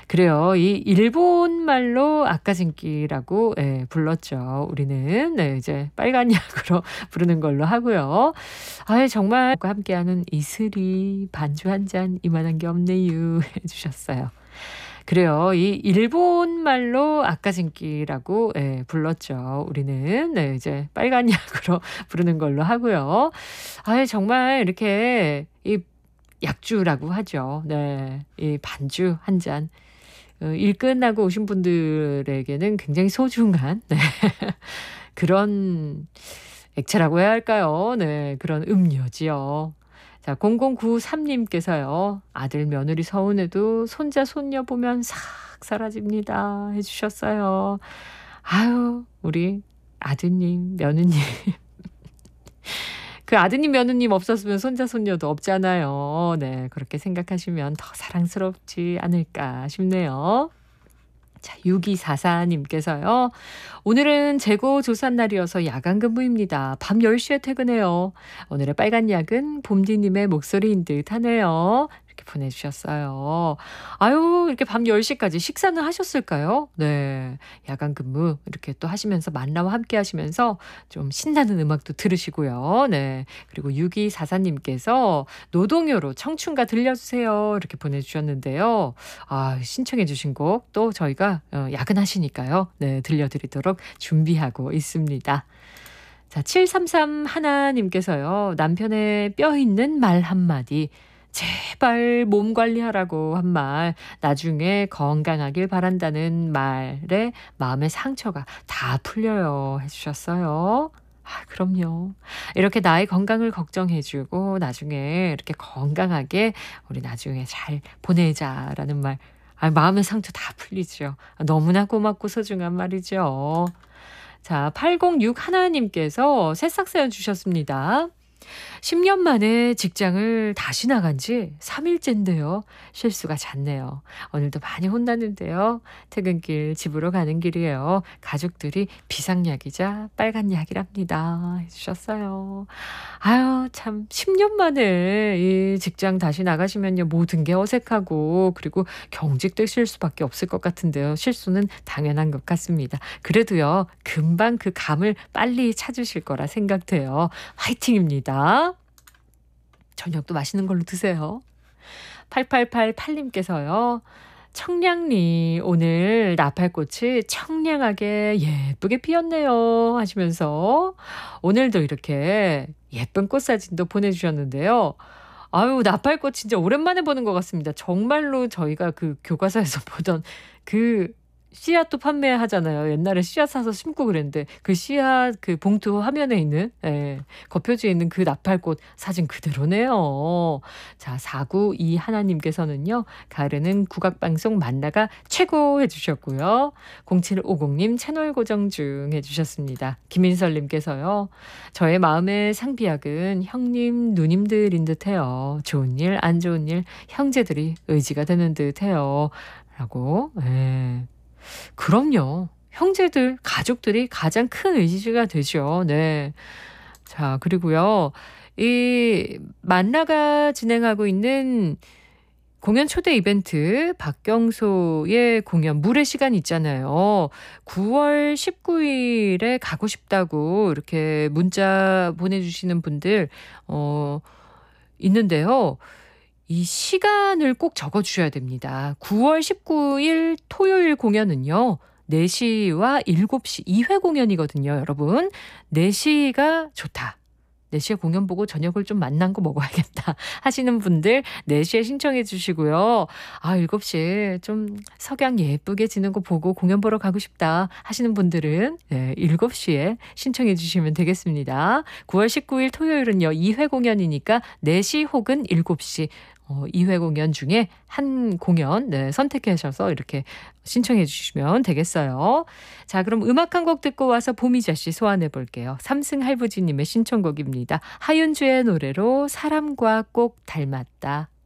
그래요. 이 일본 말로 아까진기라고 예 불렀죠. 우리는 네 이제 빨간 약으로 부르는 걸로 하고요. 아이 정말 함께하는 이슬이 반주 한 잔 이만한 게 없네요 해 주셨어요. 그래요. 이 일본 말로 아까진기라고 예 불렀죠. 우리는 네 이제 빨간 약으로 부르는 걸로 하고요. 아이 정말 이렇게 이 약주라고 하죠. 네. 이 반주 한 잔. 일 끝나고 오신 분들에게는 굉장히 소중한 네. 그런 액체라고 해야 할까요? 네. 그런 음료지요. 자 0093 님께서요. "아들 며느리 서운해도 손자 손녀 보면 싹 사라집니다." 해 주셨어요. 아유 우리 아드님, 며느님 그 아드님, 며느님 없었으면 손자, 손녀도 없잖아요. 네. 그렇게 생각하시면 더 사랑스럽지 않을까 싶네요. 자 6244 님께서요. "오늘은 재고 조산 날이어서 야간 근무입니다. 밤 10시에 퇴근해요. 오늘의 빨간 약은 봄디님의 목소리인 듯하네요." 이렇게 보내주셨어요. 아유 이렇게 밤 10시까지 식사는 하셨을까요? 네. 야간 근무 이렇게 또 하시면서 만나와 함께 하시면서 좀 신나는 음악도 들으시고요. 네. 그리고 6244 님께서 "노동요로 청춘가 들려주세요." 이렇게 보내주셨는데요. 아 신청해 주신 곡 또 저희가 야근하시니까요. 네 들려드리도록 준비하고 있습니다. 자 733 하나님께서요. 남편의 뼈 있는 말 한마디 "제발 몸 관리하라"고 한 말 나중에 건강하길 바란다는 말에 마음의 상처가 다 풀려요 해 주셨어요. 아 그럼요. 이렇게 나의 건강을 걱정해 주고 나중에 이렇게 건강하게 우리 나중에 잘 보내자라는 말 마음의 상처 다 풀리죠. 너무나 고맙고 소중한 말이죠. 자 8061 님께서 새싹 사연 주셨습니다. 10년 만에 직장을 다시 나간 지 3일째인데요. 실수가 잦네요. 오늘도 많이 혼났는데요. 퇴근길 집으로 가는 길이에요. 가족들이 비상약이자 빨간 약이랍니다. 해 주셨어요. 아유 참 10년 만에 이 직장 다시 나가시면요. 모든 게 어색하고 그리고 경직되실 수밖에 없을 것 같은데요. 실수는 당연한 것 같습니다. 그래도요. 금방 그 감을 빨리 찾으실 거라 생각돼요. 화이팅입니다. 저녁도 맛있는 걸로 드세요. 8888 님께서요. "청량리 오늘 나팔꽃이 청량하게 예쁘게 피었네요." 하시면서 오늘도 이렇게 예쁜 꽃 사진도 보내주셨는데요. 아유 나팔꽃 진짜 오랜만에 보는 것 같습니다. 정말로 저희가 그 교과서에서 보던 그 씨앗도 판매하잖아요. 옛날에 씨앗 사서 심고 그랬는데 그 씨앗 그 봉투 화면에 있는 예 겉표지에 있는 그 나팔꽃 사진 그대로네요. 자 4921 님께서는요. "가을에는 국악방송 만나가 최고." 해 주셨고요. 0750 님 "채널 고정 중." 해 주셨습니다. 김인설 님께서요. "저의 마음의 상비약은 형님, 누님들인 듯해요. 좋은 일, 안 좋은 일 형제들이 의지가 되는 듯해요." 라고 예. 그럼요. 형제들, 가족들이 가장 큰 의지가 되죠. 네. 자 그리고요. 이 만나가 진행하고 있는 공연 초대 이벤트 박경소의 공연 물의 시간 있잖아요. 9월 19일에 가고 싶다고 이렇게 문자 보내주시는 분들 있는데요. 이 시간을 꼭 적어 주셔야 됩니다. 9월 19일 토요일 공연은요. 4시와 7시 2회 공연이거든요, 여러분. 4시가 좋다. 4시에 공연 보고 저녁을 좀 맛난 거 먹어야겠다 하시는 분들 4시에 신청해 주시고요. 7시에 좀 석양 예쁘게 지는 거 보고 공연 보러 가고 싶다 하시는 분들은 7시에 신청해 주시면 되겠습니다. 9월 19일 토요일은요. 2회 공연이니까 4시 혹은 7시 2회 공연 중에 한 공연 선택하셔서 이렇게 신청해 주시면 되겠어요. 자 그럼 음악 한 곡 듣고 와서 보미자씨 소환해 볼게요. 삼승 할부지님의 신청곡입니다. 하윤주의 노래로 사람과 꼭 닮았다.